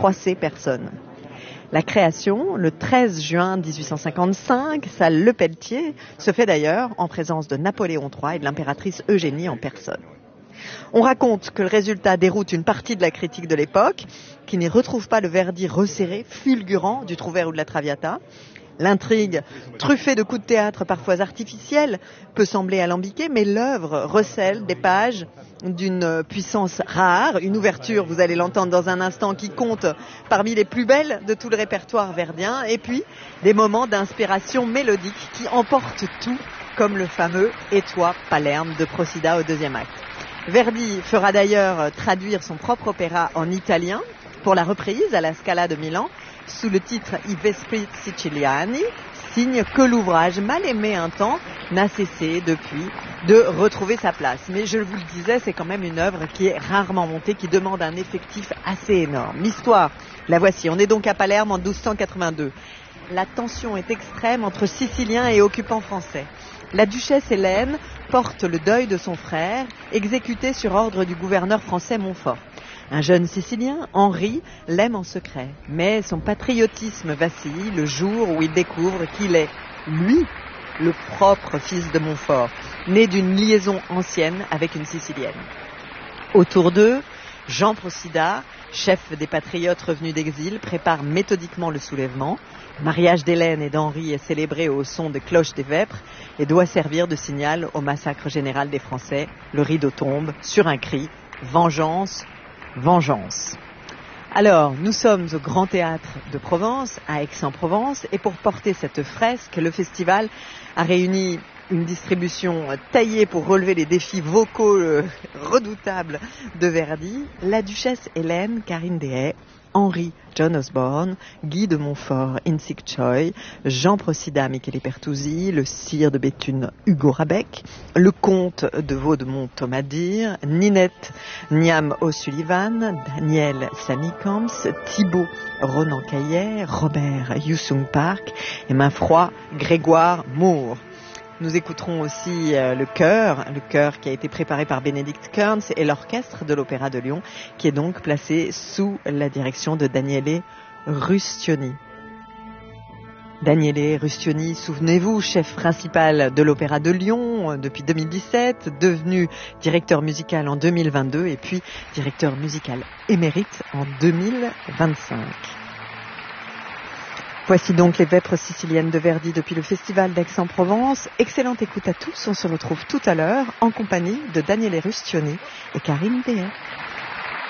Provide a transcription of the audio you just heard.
froisser personne. La création, le 13 juin 1855, salle Lepelletier, se fait d'ailleurs en présence de Napoléon III et de l'impératrice Eugénie en personne. On raconte que le résultat déroute une partie de la critique de l'époque, qui n'y retrouve pas le Verdi resserré, fulgurant du Trouvère ou de la Traviata. L'intrigue, truffée de coups de théâtre parfois artificiels, peut sembler alambiquée, mais l'œuvre recèle des pages d'une puissance rare, une ouverture, vous allez l'entendre dans un instant, qui compte parmi les plus belles de tout le répertoire verdien, et puis des moments d'inspiration mélodique qui emportent tout, comme le fameux « Et toi, Palerme » de Procida au deuxième acte. Verdi fera d'ailleurs traduire son propre opéra en italien pour la reprise à la Scala de Milan, sous le titre I Vespri Siciliani, signe que l'ouvrage, mal aimé un temps, n'a cessé depuis de retrouver sa place. Mais je vous le disais, c'est quand même une œuvre qui est rarement montée, qui demande un effectif assez énorme. L'histoire, la voici. On est donc à Palerme en 1282. La tension est extrême entre Siciliens et occupants français. La duchesse Hélène porte le deuil de son frère, exécuté sur ordre du gouverneur français Montfort. Un jeune Sicilien, Henri, l'aime en secret, mais son patriotisme vacille le jour où il découvre qu'il est, lui, le propre fils de Montfort, né d'une liaison ancienne avec une Sicilienne. Autour d'eux, Jean Procida, chef des patriotes revenus d'exil, prépare méthodiquement le soulèvement. Le mariage d'Hélène et d'Henri est célébré au son des cloches des Vêpres et doit servir de signal au massacre général des Français. Le rideau tombe sur un cri « Vengeance !» Vengeance. Alors, nous sommes au Grand Théâtre de Provence, à Aix-en-Provence, et pour porter cette fresque, le festival a réuni une distribution taillée pour relever les défis vocaux redoutables de Verdi, la duchesse Hélène, Karine Dehaye, Henri, John Osborne, Guy de Montfort, Insik Choi, Jean Procida, Michele Pertusi, le sire de Béthune, Hugo Rabec, le comte de Vaudemont, Thomas Dyer, Ninette Niam O'Sullivan, Daniel Samicams, Thibaut Ronan Caillet, Robert Yousung Park et Mainfroid Grégoire Moore. Nous écouterons aussi le chœur qui a été préparé par Bénédicte Kearns et l'orchestre de l'Opéra de Lyon, qui est donc placé sous la direction de Daniele Rustioni. Daniele Rustioni, souvenez-vous, chef principal de l'Opéra de Lyon depuis 2017, devenu directeur musical en 2022 et puis directeur musical émérite en 2025. Voici donc les Vêpres siciliennes de Verdi depuis le Festival d'Aix-en-Provence. Excellente écoute à tous, on se retrouve tout à l'heure en compagnie de Daniele Rustioni et Karine Dehaye.